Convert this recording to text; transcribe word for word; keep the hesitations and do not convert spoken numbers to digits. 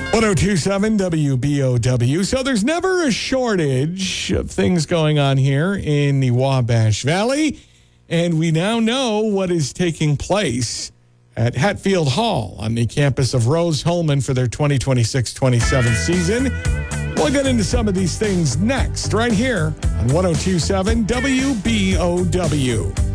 one oh two point seven W B O W. So there's never a shortage of things going on here in the Wabash Valley. And we now know what is taking place at Hatfield Hall on the campus of Rose-Hulman for their twenty twenty-six twenty-seven season. We'll get into some of these things next, right here on one oh two point seven W B O W.